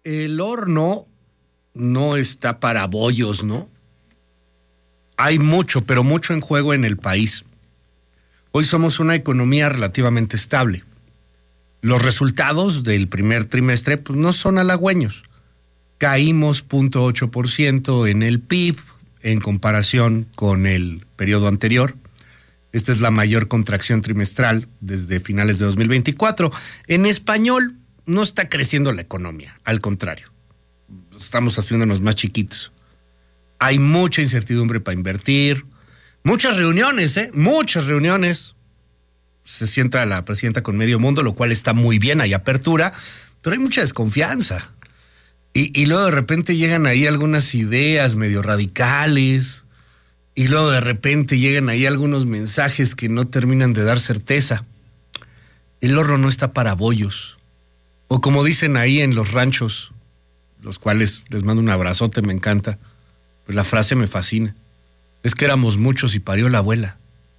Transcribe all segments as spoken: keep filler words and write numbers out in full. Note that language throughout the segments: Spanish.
el horno no está para bollos, ¿no? Hay mucho, pero mucho en juego en el país. Hoy somos una economía relativamente estable. Los resultados del primer trimestre pues, no son halagüeños. Caímos cero punto ocho por ciento en el P I B en comparación con el periodo anterior. Esta es la mayor contracción trimestral desde finales de dos mil veinticuatro. En español, no está creciendo la economía, al contrario. Estamos haciéndonos más chiquitos. Hay mucha incertidumbre para invertir, muchas reuniones, ¿eh? Muchas reuniones. Se sienta la presidenta con medio mundo, lo cual está muy bien, hay apertura, pero hay mucha desconfianza. Y, y luego de repente llegan ahí algunas ideas medio radicales, y luego de repente llegan ahí algunos mensajes que no terminan de dar certeza. El horno no está para bollos. O como dicen ahí en los ranchos, los cuales les mando un abrazote, me encanta, pues la frase me fascina. Es que éramos muchos y parió la abuela.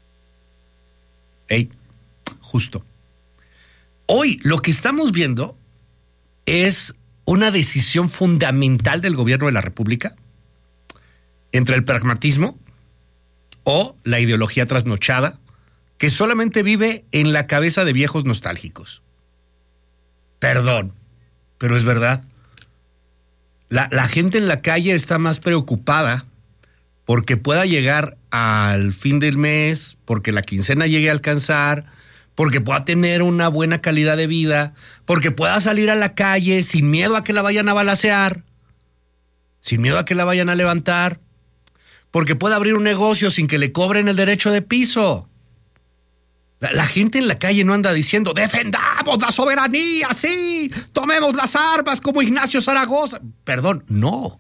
Ey, justo. Hoy lo que estamos viendo es una decisión fundamental del gobierno de la República entre el pragmatismo o la ideología trasnochada que solamente vive en la cabeza de viejos nostálgicos. Perdón, pero es verdad. La, la gente en la calle está más preocupada porque pueda llegar al fin del mes, porque la quincena llegue a alcanzar, porque pueda tener una buena calidad de vida, porque pueda salir a la calle sin miedo a que la vayan a balacear, sin miedo a que la vayan a levantar, porque pueda abrir un negocio sin que le cobren el derecho de piso. La, la gente en la calle no anda diciendo, defendamos la soberanía, sí, tomemos las armas como Ignacio Zaragoza. Perdón, no.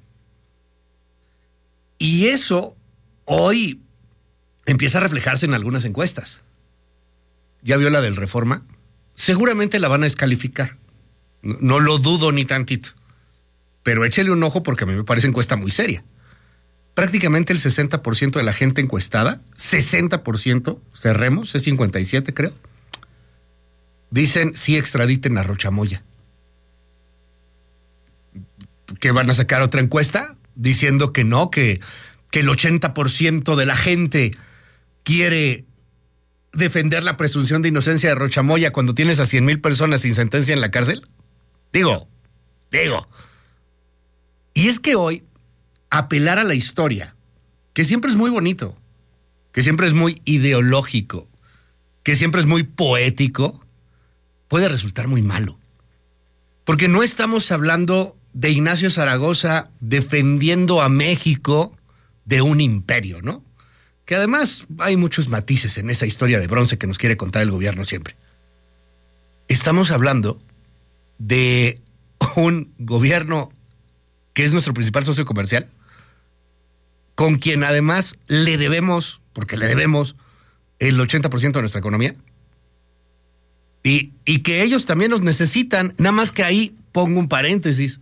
Y eso hoy empieza a reflejarse en algunas encuestas. ¿Ya vio la del Reforma? Seguramente la van a descalificar. No, no lo dudo ni tantito. Pero échele un ojo porque a mí me parece encuesta muy seria. Prácticamente el sesenta por ciento de la gente encuestada, sesenta por ciento, cerremos, es cincuenta y siete creo, dicen sí extraditen a Rocha Moya. ¿Qué van a sacar otra encuesta? Diciendo que no, que, que el ochenta por ciento de la gente quiere defender la presunción de inocencia de Rocha Moya cuando tienes a cien mil personas sin sentencia en la cárcel. Digo, digo. Y es que hoy apelar a la historia, que siempre es muy bonito, que siempre es muy ideológico, que siempre es muy poético, puede resultar muy malo. Porque no estamos hablando de Ignacio Zaragoza defendiendo a México de un imperio, ¿no? Que además hay muchos matices en esa historia de bronce que nos quiere contar el gobierno siempre. Estamos hablando de un gobierno que es nuestro principal socio comercial, con quien además le debemos, porque le debemos el ochenta por ciento de nuestra economía, y, y que ellos también nos necesitan, nada más que ahí pongo un paréntesis.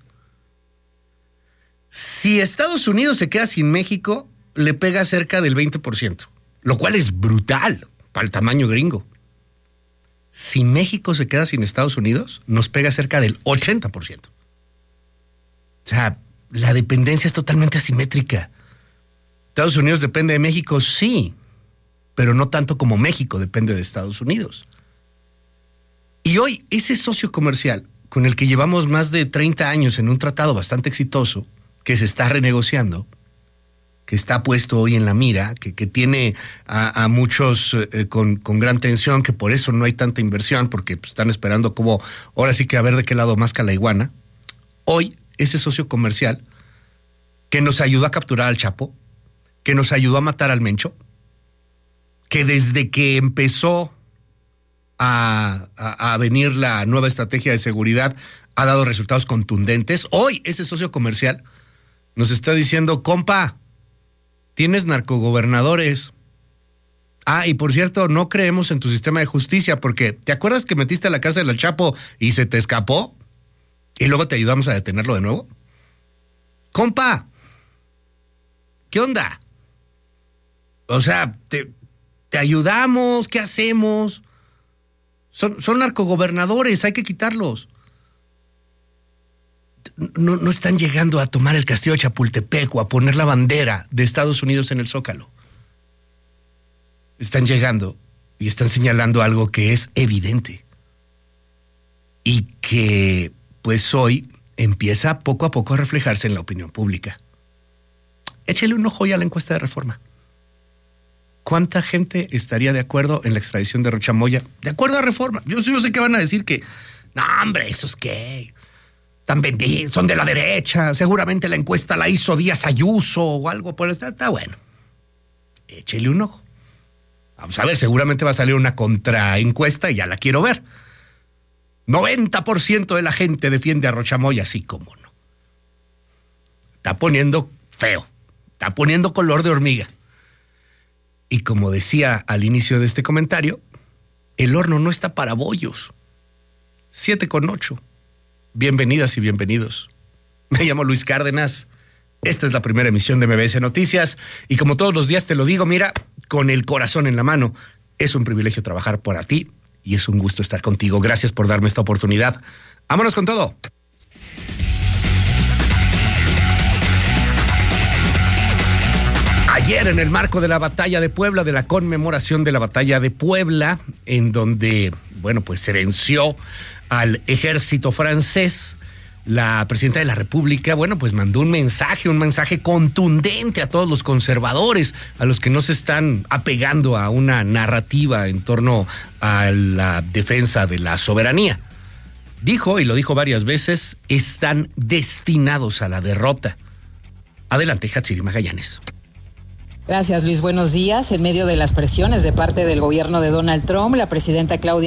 Si Estados Unidos se queda sin México, le pega cerca del veinte por ciento, lo cual es brutal para el tamaño gringo. Si México se queda sin Estados Unidos, nos pega cerca del ochenta por ciento. O sea, la dependencia es totalmente asimétrica. Estados Unidos depende de México, sí, pero no tanto como México depende de Estados Unidos. Y hoy ese socio comercial con el que llevamos más de treinta años en un tratado bastante exitoso, que se está renegociando, que está puesto hoy en la mira, que, que tiene a, a muchos eh, con, con gran tensión, que por eso no hay tanta inversión, porque pues, están esperando como, ahora sí que a ver de qué lado masca la iguana. Hoy ese socio comercial que nos ayudó a capturar al Chapo, que nos ayudó a matar al Mencho, que desde que empezó a, a, a venir la nueva estrategia de seguridad ha dado resultados contundentes. Hoy ese socio comercial nos está diciendo, compa, tienes narcogobernadores. Ah, y por cierto, no creemos en tu sistema de justicia porque ¿te acuerdas que metiste a la cárcel al Chapo y se te escapó? Y luego te ayudamos a detenerlo de nuevo. Compa, ¿qué onda? O sea, te, te ayudamos, ¿qué hacemos? Son, son narcogobernadores, hay que quitarlos. no, no están llegando a tomar el castillo de Chapultepec o a poner la bandera de Estados Unidos en el Zócalo. Están llegando y están señalando algo que es evidente y que pues hoy empieza poco a poco a reflejarse en la opinión pública. Échele un ojo ya a la encuesta de Reforma. ¿Cuánta gente estaría de acuerdo en la extradición de Rocha Moya? De acuerdo a Reforma. Yo, yo sé que van a decir que, no, hombre, esos qué, tan vendidos, son de la derecha. Seguramente la encuesta la hizo Díaz Ayuso o algo por el estilo. Está bueno. Échele un ojo. Vamos a ver, seguramente va a salir una contraencuesta y ya la quiero ver. noventa por ciento de la gente defiende a Rocha Moya, así como no. Está poniendo feo. Está poniendo color de hormiga. Y como decía al inicio de este comentario, el horno no está para bollos. Siete con ocho. Bienvenidas y bienvenidos. Me llamo Luis Cárdenas. Esta es la primera emisión de M B S Noticias. Y como todos los días te lo digo, mira, con el corazón en la mano. Es un privilegio trabajar para ti y es un gusto estar contigo. Gracias por darme esta oportunidad. Vámonos con todo. Ayer, en el marco de la Batalla de Puebla, de la conmemoración de la Batalla de Puebla, en donde, bueno, pues se venció al ejército francés, la presidenta de la República, bueno, pues mandó un mensaje, un mensaje contundente a todos los conservadores, a los que no se están apegando a una narrativa en torno a la defensa de la soberanía. Dijo, y lo dijo varias veces, están destinados a la derrota. Adelante, Hatsiri Magallanes. Gracias, Luis. Buenos días. En medio de las presiones de parte del gobierno de Donald Trump, la presidenta Claudia